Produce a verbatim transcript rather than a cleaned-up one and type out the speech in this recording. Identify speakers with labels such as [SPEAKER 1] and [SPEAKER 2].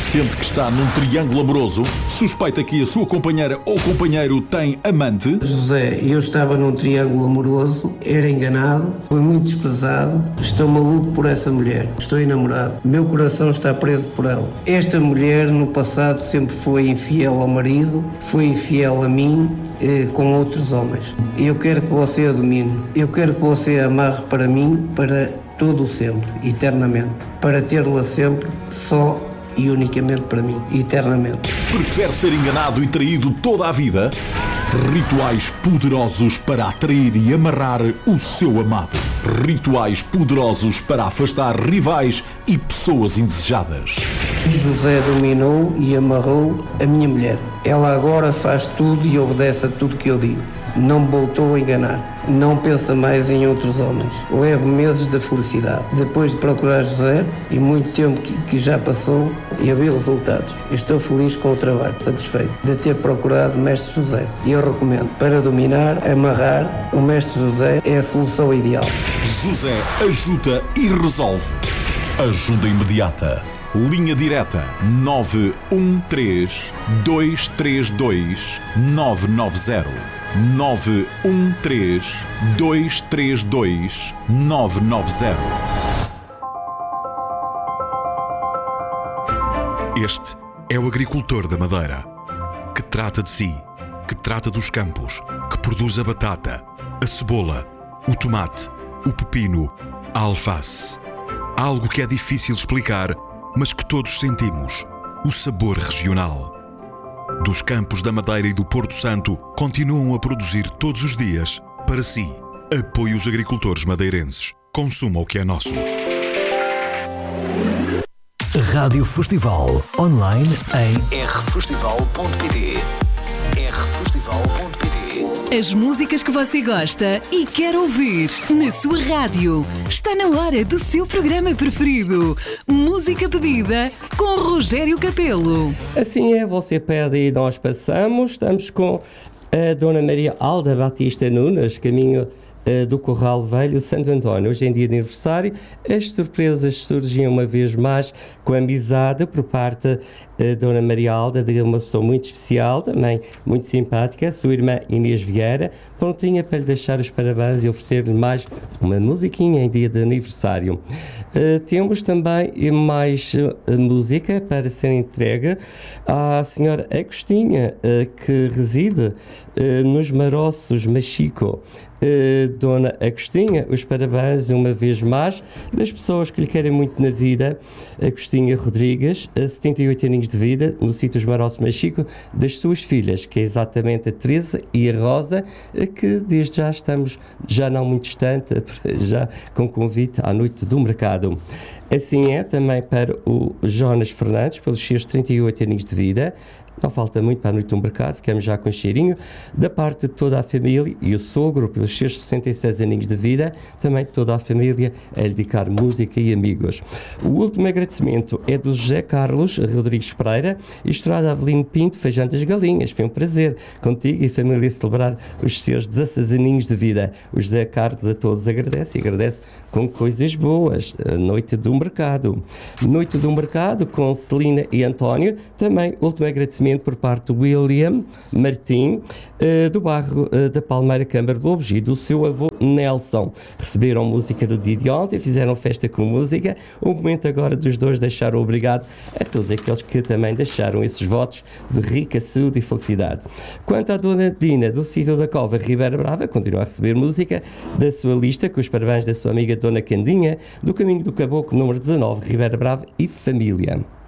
[SPEAKER 1] Sente que está num triângulo amoroso? Suspeita que a sua companheira ou companheiro tem amante?
[SPEAKER 2] José, eu estava num triângulo amoroso, era enganado, foi muito desprezado, estou maluco por essa mulher, estou enamorado, meu coração está preso por ela. Esta mulher no passado sempre foi infiel ao marido, foi infiel a mim, eh, com outros homens. Eu quero que você a domine, eu quero que você a amarre para mim, para todo o sempre, eternamente, para tê-la sempre só e unicamente para mim, eternamente.
[SPEAKER 1] Prefere ser enganado e traído toda a vida? Rituais poderosos para atrair e amarrar o seu amado. Rituais poderosos para afastar rivais e pessoas indesejadas.
[SPEAKER 2] José dominou e amarrou a minha mulher. Ela agora faz tudo e obedece a tudo que eu digo. Não me voltou a enganar. Não pensa mais em outros homens. Levo meses da felicidade. Depois de procurar José, e muito tempo que, que já passou, e a ver resultados. Estou feliz com o trabalho, satisfeito de ter procurado o Mestre José. E eu recomendo, para dominar, amarrar, o Mestre José é a solução ideal.
[SPEAKER 1] José ajuda e resolve. Ajuda imediata. Linha direta nove um três, dois três dois, nove nove zero. nove um três, dois três dois, nove nove zero.
[SPEAKER 3] Este é o agricultor da Madeira, que trata de si, que trata dos campos, que produz a batata, a cebola, o tomate, o pepino, a alface. Algo que é difícil explicar, mas que todos sentimos: o sabor regional. Dos campos da Madeira e do Porto Santo, continuam a produzir todos os dias para si. Apoie os agricultores madeirenses. Consuma o que é nosso.
[SPEAKER 4] Rádio Festival online em r festival ponto p t. r festival ponto p t.
[SPEAKER 5] As músicas que você gosta e quer ouvir na sua rádio. Está na hora do seu programa preferido. Música pedida com Rogério Capelo.
[SPEAKER 6] Assim é, você pede e nós passamos. Estamos com a Dona Maria Alda Batista Nunes, caminho uh, do Corral Velho Santo António. Hoje em dia de aniversário, as surpresas surgem uma vez mais com a amizade por parte da uh, Dona Maria Alda, de uma pessoa muito especial, também muito simpática, a sua irmã Inês Vieira, prontinha para lhe deixar os parabéns e oferecer-lhe mais uma musiquinha em dia de aniversário. Uh, temos também mais uh, música para ser entregue à senhora Agostinha, uh, que reside uh, nos Maroços, Machico. Uh, Dona Agostinha, os parabéns uma vez mais das pessoas que lhe querem muito na vida. Agostinha Rodrigues, a setenta e oito aninhos de vida, no sítio dos Maroços, Machico, das suas filhas, que é exatamente a Teresa e a Rosa, que desde já estamos, já não muito distante, já com convite à noite do mercado. Assim é também para o Jonas Fernandes, pelos seus trinta e oito aninhos de vida. Não falta muito para a noite do mercado, ficamos já com cheirinho. Da parte de toda a família e o sogro, pelos seus sessenta e seis aninhos de vida, também toda a família a dedicar música e amigos. O último agradecimento é do José Carlos Rodrigues Pereira, Estrada Avelino Pinto, Feijão das Galinhas. Foi um prazer contigo e a família celebrar os seus dezasseis aninhos de vida. O José Carlos a todos agradece e agradece com coisas boas. A noite do mercado. Noite do mercado com Celina e António. Também último agradecimento por parte do William Martim, uh, do bairro uh, da Palmeira Câmara de Lobos, e do seu avô Nelson. Receberam música no dia de ontem, fizeram festa com música. O momento agora dos dois deixar o obrigado a todos aqueles que também deixaram esses votos de rica saúde e felicidade. Quanto à Dona Dina, do sítio da Cova, Ribeira Brava, continua a receber música da sua lista, com os parabéns da sua amiga Dona Candinha, do Caminho do Caboclo, número dezanove, Ribeira Brava e família.